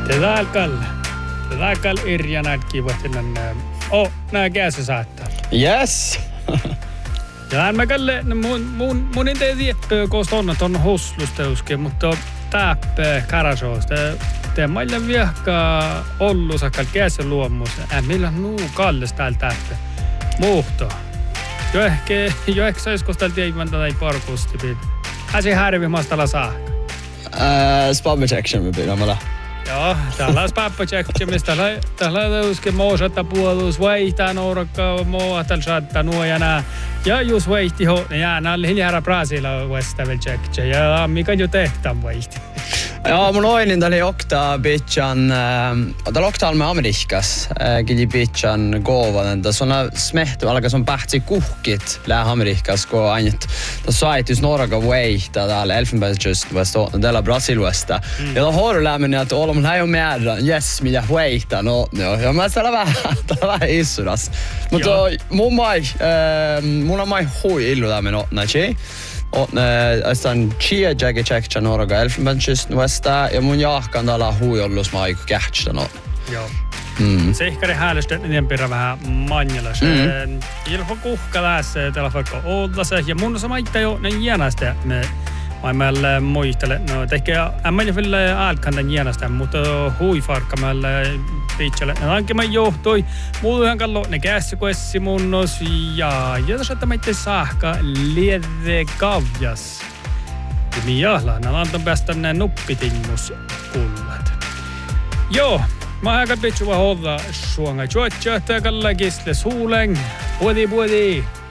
Det där kall Irja kivahtinen. Nää käsi saattaa. Yes! Ja mä kalle mun ei tiedä koska on hoslusteuskin, mutta täppä karasoos. Te maille viehkaa ollu sakkal käsi luomus. Millä nuu kalles täällä täppä. Muhto. Jo ehkä saisiko täällä tiedän tai parkusti pid. Äsi härvi maastalla saa. Spabbechection me pidämällä. Joo, täällä on spabbecheckimista. Täällä on uskin moosata puolus, vaihtaa nourakkaa, mootalla saattaa nuojana. Ja jos vaihti hoidon, ja nää oli hiljaa Brasilla vastaavilla checkche. Ja mikä jo tehtaan vaihti. Ja, mun oinin tali okta bitchan, täällä okta med Amerikas, gili bitchan govan, että sona smehtu, alkaa son pähtsi kuhkit lää Amerikas, kun ainit, tässä aitis Norga vaihtaa täällä Elfenbenskysten, täällä Brasilasta. Ja då har du lämmen att alla man har med yes, mitä vaihtaa, no, ja mä täällä vähän issuras. Mutta mun on mai hui illu lämmen otnachi. Astan chia jagge checkcha Norga Elfenbenskysten Westa ja mun jahkan täällä huijollus maiku kähtstano. Joo. Sehkari häälystet niin pirra vähän manjalas. Ilfa kuhka tässä täällä vaikka ollase ja mun sama itse jo ne jäänästä me aimällä muistele no tekee ämmän ville alkan jäänästä mutta hui farkamalle pitchelle. Ainakin mä johtoi muuhan kallo ne käskuessi munnos ja tässä tämä itse saakka liede kavjas. Miahla nää anton päästä ne nuppitingus kullat. Joo. Mä aika pitsuva holla suonga chuotcha takalla kisle suulen. Puodi.